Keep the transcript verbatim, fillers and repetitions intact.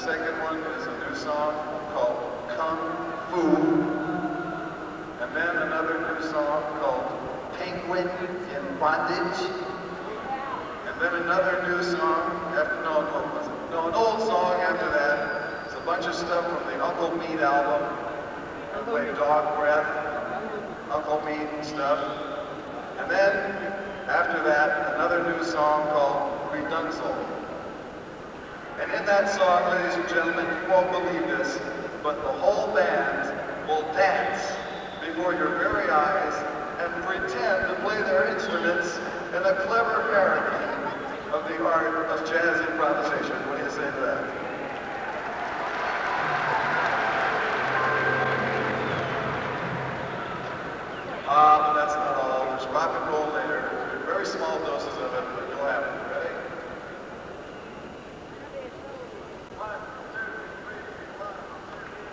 second one is a new song called Kung Fu. And then another new song called Penguin in Bondage. And then another new song, after, no, no, no, an old song after that. It's a bunch of stuff from the Uncle Meat album. I play Dog Breath, Uncle Meat and stuff. And then, after that, another new song called Redunzel. And in that song, ladies and gentlemen, you won't believe this, but the whole band will dance before your very eyes and pretend to play their instruments in a clever parody of the art of jazz improvisation. What do you say to that? Ah, uh, but that's not all. There's rock and roll later. Very small doses of it.